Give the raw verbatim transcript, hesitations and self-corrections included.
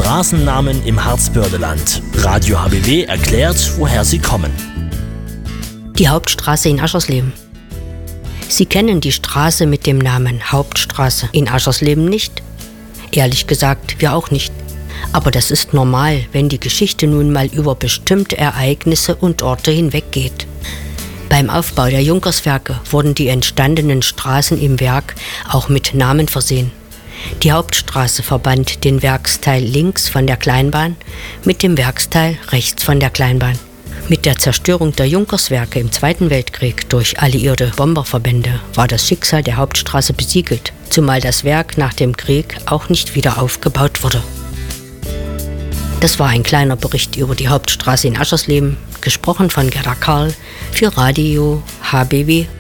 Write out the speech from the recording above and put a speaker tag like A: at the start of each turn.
A: Straßennamen im Harzbördeland. Radio H B W erklärt, woher sie kommen.
B: Die Hauptstraße in Aschersleben. Sie kennen die Straße mit dem Namen Hauptstraße in Aschersleben nicht? Ehrlich gesagt, wir auch nicht. Aber das ist normal, wenn die Geschichte nun mal über bestimmte Ereignisse und Orte hinweggeht. Beim Aufbau der Junkerswerke wurden die entstandenen Straßen im Werk auch mit Namen versehen. Die Hauptstraße verband den Werksteil links von der Kleinbahn mit dem Werksteil rechts von der Kleinbahn. Mit der Zerstörung der Junkerswerke im Zweiten Weltkrieg durch alliierte Bomberverbände war das Schicksal der Hauptstraße besiegelt, zumal das Werk nach dem Krieg auch nicht wieder aufgebaut wurde. Das war ein kleiner Bericht über die Hauptstraße in Aschersleben, gesprochen von Gerda Karl für Radio H B W.